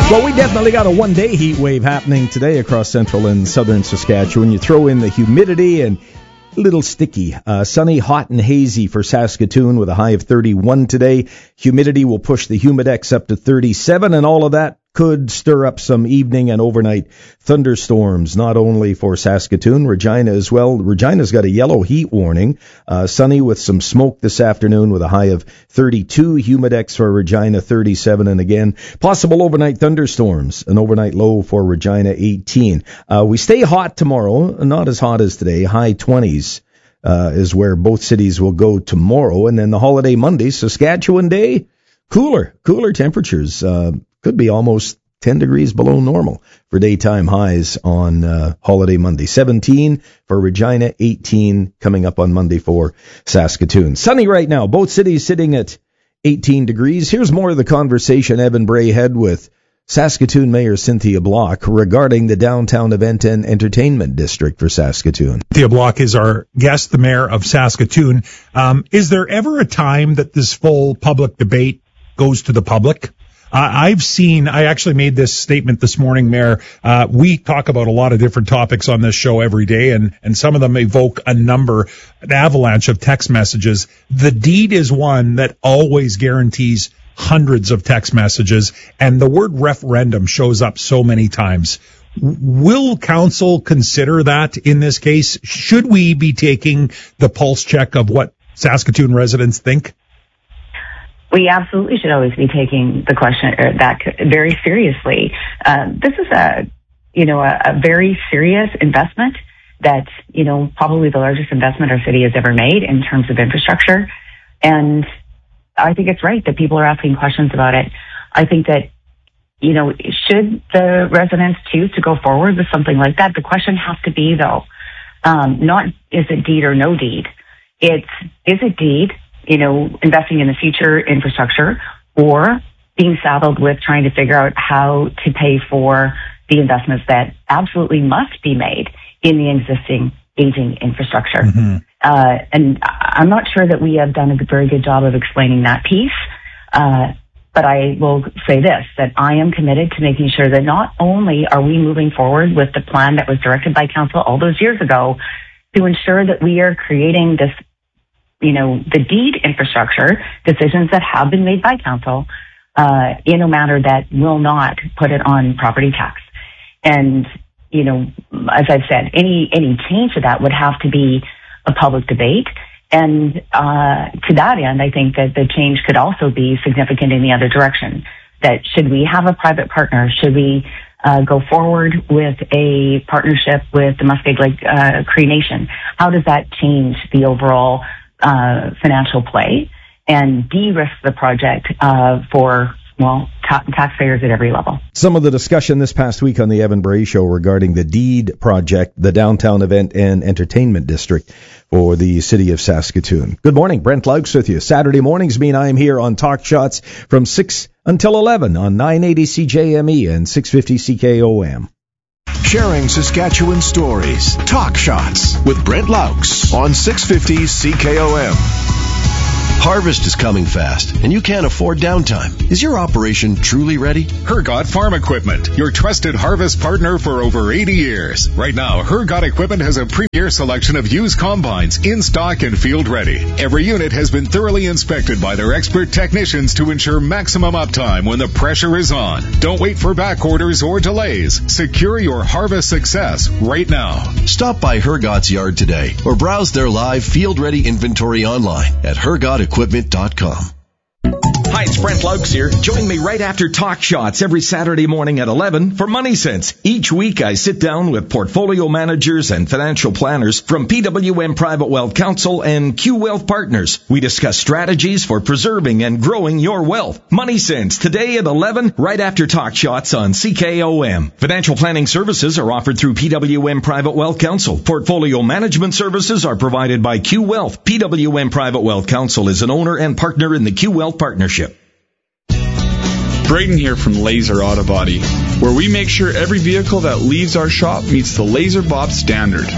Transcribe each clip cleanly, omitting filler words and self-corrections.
Well, we definitely got a one-day heat wave happening today across central and southern Saskatchewan. You throw in the humidity and a little sticky. Sunny, hot, and hazy for Saskatoon with a high of 31 today. Humidity will push the Humidex up to 37, and all of that could stir up some evening and overnight thunderstorms, not only for Saskatoon, Regina as well. Regina's got a yellow heat warning. Sunny with some smoke this afternoon with a high of 32. Humidex for Regina 37, and again, possible overnight thunderstorms. An overnight low for Regina 18. We stay hot tomorrow, not as hot as today, high 20s. Is where both cities will go tomorrow. And then the holiday Monday, Saskatchewan Day, cooler temperatures. Could be almost 10 degrees below normal for daytime highs on holiday Monday. 17 for Regina, 18 coming up on Monday for Saskatoon. Sunny right now, both cities sitting at 18 degrees. Here's more of the conversation Evan Bray had with Saskatoon Mayor Cynthia Block regarding the downtown event and entertainment district for Saskatoon. Cynthia Block is our guest, the mayor of Saskatoon. Is there ever a time that this full public debate goes to the public? I actually made this statement this morning, Mayor. We talk about a lot of different topics on this show every day, and some of them evoke an avalanche of text messages. The deed is one that always guarantees hundreds of text messages, and the word referendum shows up so many times. Will council consider that in this case? Should we be taking the pulse check of what Saskatoon residents think? We absolutely should always be taking the question that very seriously. This is a very serious investment that's, probably the largest investment our city has ever made in terms of infrastructure. And I think it's right that people are asking questions about it. I think that, should the residents choose to go forward with something like that, the question has to be, though, not is it deed or no deed? It's, is it deed? Investing in the future infrastructure, or being saddled with trying to figure out how to pay for the investments that absolutely must be made in the existing aging infrastructure. Mm-hmm. And I'm not sure that we have done a very good job of explaining that piece. But I will say this, that I am committed to making sure that not only are we moving forward with the plan that was directed by council all those years ago to ensure that we are creating this, the deed infrastructure decisions that have been made by council in a manner that will not put it on property tax. And, as I've said, any change to that would have to be a public debate. And to that end, I think that the change could also be significant in the other direction. That should we have a private partner? Should we go forward with a partnership with the Muskeg Lake Cree Nation? How does that change the overall financial play and de-risk the project for taxpayers at every level? Some of the discussion this past week on the Evan Bray Show regarding the DEED project, the Downtown Event and Entertainment District for the city of Saskatoon. Good morning, Brent Laux with you. Saturday mornings mean I'm here on Talk Shots from 6 until 11 on 980 CJME and 650 CKOM. Sharing Saskatchewan stories. Talk Shots with Brent Laux on 650 CKOM. Harvest is coming fast, and you can't afford downtime. Is your operation truly ready? Hergot Farm Equipment, your trusted harvest partner for over 80 years. Right now, Hergot Equipment has a premier selection of used combines in stock and field ready. Every unit has been thoroughly inspected by their expert technicians to ensure maximum uptime when the pressure is on. Don't wait for back orders or delays. Secure your harvest success right now. Stop by Hergot's yard today or browse their live field-ready inventory online at hergotequipment.com. Hi, it's Brent Laux here. Join me right after Talk Shots every Saturday morning at 11 for Money Sense. Each week I sit down with portfolio managers and financial planners from PWM Private Wealth Council and Q Wealth Partners. We discuss strategies for preserving and growing your wealth. Money Sense today at 11 right after Talk Shots on CKOM. Financial planning services are offered through PWM Private Wealth Council. Portfolio management services are provided by Q Wealth. PWM Private Wealth Council is an owner and partner in the Q Wealth Partnership. Braden here from Laser Auto Body, where we make sure every vehicle that leaves our shop meets the Laser Bob standard.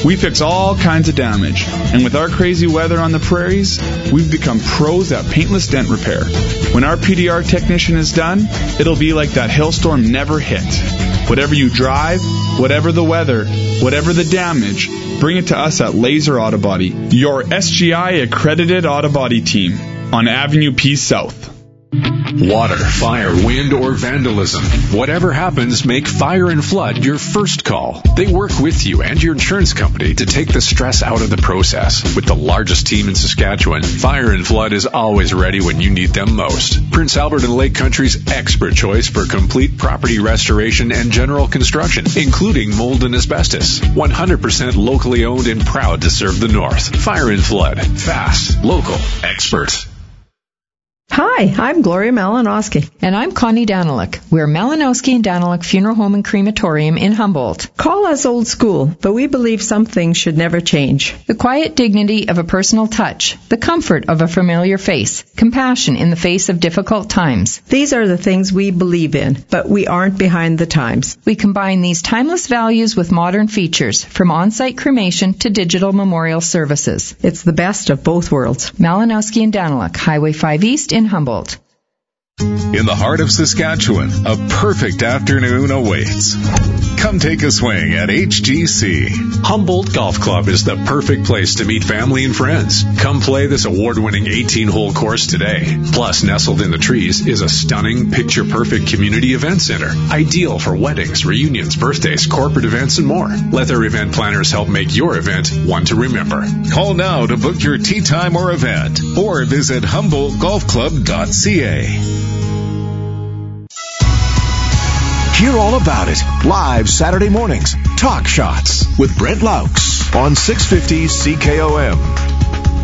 We fix all kinds of damage, and with our crazy weather on the prairies, we've become pros at paintless dent repair. When our PDR technician is done, it'll be like that hailstorm never hit. Whatever you drive, whatever the weather, whatever the damage, bring it to us at Laser Auto Body, your SGI accredited auto body team on Avenue P South. Water, fire, wind, or vandalism. Whatever happens, make Fire and Flood your first call. They work with you and your insurance company to take the stress out of the process. With the largest team in Saskatchewan, Fire and Flood is always ready when you need them most. Prince Albert and Lake Country's expert choice for complete property restoration and general construction, including mold and asbestos. 100% locally owned and proud to serve the North. Fire and Flood. Fast, local, expert. Hi, I'm Gloria Malinowski. And I'm Connie Daniluk. We're Malinowski and Daniluk Funeral Home and Crematorium in Humboldt. Call us old school, but we believe some things should never change. The quiet dignity of a personal touch, the comfort of a familiar face, compassion in the face of difficult times. These are the things we believe in, but we aren't behind the times. We combine these timeless values with modern features, from on-site cremation to digital memorial services. It's the best of both worlds. Malinowski and Daniluk, Highway 5 East in Humboldt. In the heart of Saskatchewan, a perfect afternoon awaits. Come take a swing at HGC. Humboldt Golf Club is the perfect place to meet family and friends. Come play this award-winning 18-hole course today. Plus, nestled in the trees is a stunning, picture-perfect community event center. Ideal for weddings, reunions, birthdays, corporate events, and more. Let their event planners help make your event one to remember. Call now to book your tee time or event, or visit HumboldtGolfClub.ca. Hear all about it live Saturday mornings. Talk Shots with Brent Laux on 650 CKOM.